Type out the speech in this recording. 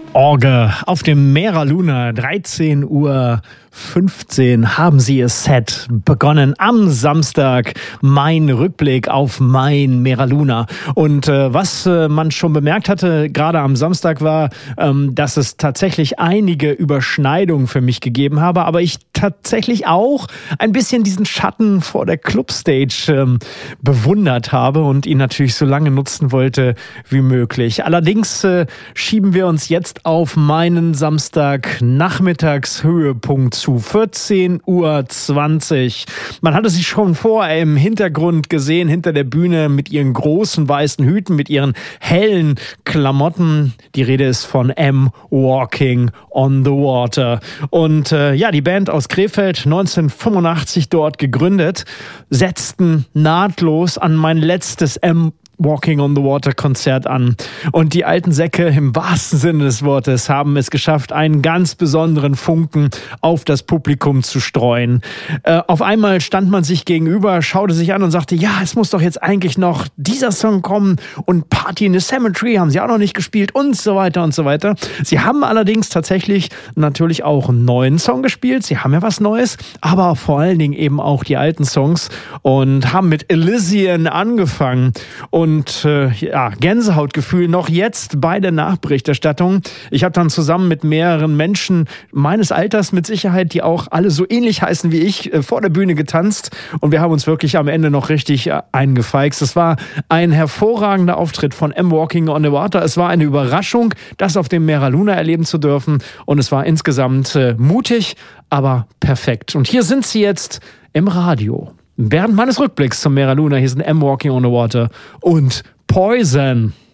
Orge auf dem Mera Luna, 13:15 Uhr haben sie ihr Set begonnen am Samstag. Mein Rückblick auf mein Mera Luna. Und was man schon bemerkt hatte, gerade am Samstag war, dass es tatsächlich einige Überschneidungen für mich gegeben habe, aber ich tatsächlich auch ein bisschen diesen Schatten vor der Clubstage bewundert habe und ihn natürlich so lange nutzen wollte wie möglich. Allerdings schieben wir uns jetzt auf meinen Samstagnachmittagshöhepunkt zu 14:20 Uhr. Man hatte sie schon vorher im Hintergrund gesehen, hinter der Bühne mit ihren großen weißen Hüten, mit ihren hellen Klamotten. Die Rede ist von M Walking on the Water. Und die Band aus Krefeld, 1985 dort gegründet, setzten nahtlos an mein letztes M Walking on the Water Konzert an. Und die alten Säcke im wahrsten Sinne des Wortes haben es geschafft, einen ganz besonderen Funken auf das Publikum zu streuen. Auf einmal stand man sich gegenüber, schaute sich an und sagte, ja, es muss doch jetzt eigentlich noch dieser Song kommen und Party in the Cemetery haben sie auch noch nicht gespielt und so weiter und so weiter. Sie haben allerdings tatsächlich natürlich auch einen neuen Song gespielt. Sie haben ja was Neues, aber vor allen Dingen eben auch die alten Songs und haben mit Elysian angefangen. Und Gänsehautgefühl noch jetzt bei der Nachberichterstattung. Ich habe dann zusammen mit mehreren Menschen meines Alters mit Sicherheit, die auch alle so ähnlich heißen wie ich, vor der Bühne getanzt und wir haben uns wirklich am Ende noch richtig eingefeixt. Es war ein hervorragender Auftritt von M Walking on the Water. Es war eine Überraschung, das auf dem Mera Luna erleben zu dürfen und es war insgesamt mutig, aber perfekt. Und hier sind sie jetzt im Radio. Während meines Rückblicks zum Mera Luna, hier sind M Walking on the Water und Poison.